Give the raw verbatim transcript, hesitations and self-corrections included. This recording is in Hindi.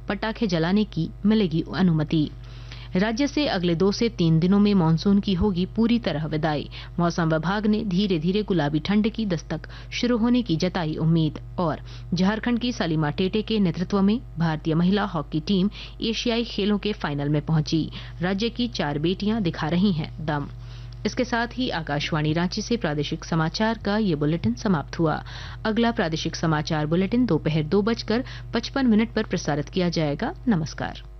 पटाखे जलाने की मिलेगी अनुमति। राज्य से अगले दो से तीन दिनों में मानसून की होगी पूरी तरह विदाई। मौसम विभाग ने धीरे धीरे गुलाबी ठंड की दस्तक शुरू होने की जताई उम्मीद। और झारखंड की सलीमा टेटे के नेतृत्व में भारतीय महिला हॉकी टीम एशियाई खेलों के फाइनल में पहुंची। राज्य की चार बेटियां दिखा रही हैं दम। इसके साथ ही आकाशवाणी रांची से प्रादेशिक समाचार का ये बुलेटिन समाप्त हुआ। अगला प्रादेशिक समाचार बुलेटिन दोपहर दो बजकर पचपन मिनट पर प्रसारित किया जाएगा। नमस्कार।